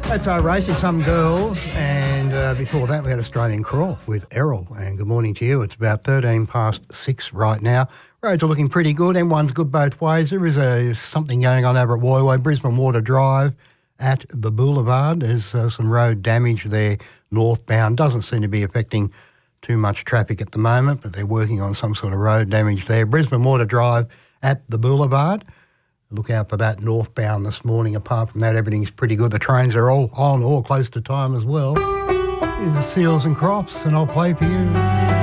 That's our Racing Some Girls, and before that we had Australian Crawl with Errol, and good morning to you. It's about 13 past 6 right now. Roads are looking pretty good, M1's good both ways. There is something going on over at Woy Woy, Brisbane Water Drive at the Boulevard. There's some road damage there northbound. Doesn't seem to be affecting too much traffic at the moment, but they're working on some sort of road damage there. Brisbane Water Drive at the Boulevard. Look out for that northbound this morning. Apart from that, everything's pretty good. The trains are all on or close to time as well. Here's the Seals and Crops, and I'll play for you.